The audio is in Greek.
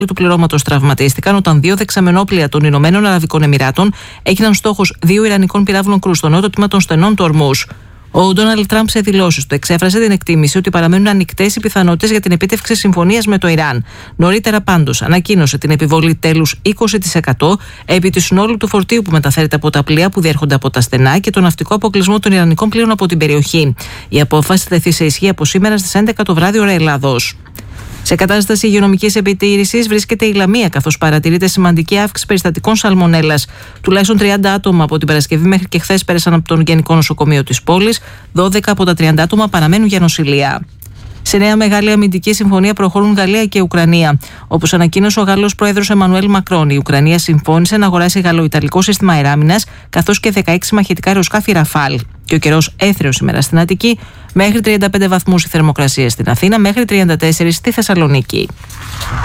του πληρώματος τραυματίστηκαν όταν 2 δεξαμενόπλια των Ηνωμένων Αραβικών Εμιράτων έγιναν στόχος 2 Ιρανικών πυράβλων κρούς στο νότο τμήμα των στενών του Ορμούζ. Ο Ντόναλντ Τραμπ σε δηλώσεις του εξέφρασε την εκτίμηση ότι παραμένουν ανοιχτές οι πιθανότητες για την επίτευξη συμφωνίας με το Ιράν. Νωρίτερα πάντως ανακοίνωσε την επιβολή τέλους 20% επί του συνόλου του φορτίου που μεταφέρεται από τα πλοία που διέρχονται από τα στενά και τον ναυτικό αποκλεισμό των Ιρανικών πλοίων από την περιοχή. Η απόφαση θα τεθεί σε ισχύ από σήμερα στις 11 το βράδυ ώρα Ελλάδος. Σε κατάσταση υγειονομικής επιτήρησης βρίσκεται η Λαμία, καθώς παρατηρείται σημαντική αύξηση περιστατικών σαλμονέλας. Τουλάχιστον 30 άτομα από την Παρασκευή μέχρι και χθες πέρασαν από τον Γενικό Νοσοκομείο της πόλης, 12 από τα 30 άτομα παραμένουν για νοσηλεία. Σε νέα μεγάλη αμυντική συμφωνία προχωρούν Γαλλία και Ουκρανία. Όπως ανακοίνωσε ο Γάλλος πρόεδρος Εμμανουέλ Μακρόν, η Ουκρανία συμφώνησε να αγοράσει γαλλοϊταλικό σύστημα αεράμινας, καθώς και 16 μαχητικά αεροσκάφη Ραφάλ. Και ο καιρός έθριος σήμερα στην Αττική, μέχρι 35 βαθμούς η θερμοκρασία στην Αθήνα, μέχρι 34 στη Θεσσαλονίκη.